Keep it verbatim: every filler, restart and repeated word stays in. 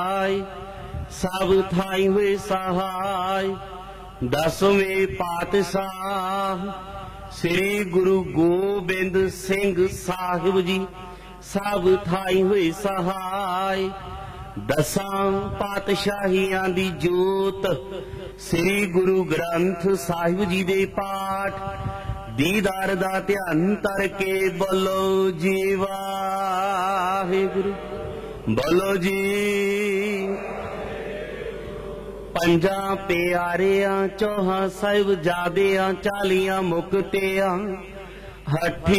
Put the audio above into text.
सब थाई हुए सहाय। दसवें पातशाह श्री गुरु गोबिंद सिंह साहिब जी सब थाई हुए सहाय। दसां पातशाहियां दी जोत श्री गुरु ग्रंथ साहिब जी दे पाठ दीदार दा ध्यान तर के बोलो जी वाहिगुरु बोलो जी। पंजा प्यारियां चौहां साहिबजादियां चालियां मुक्तियां हठी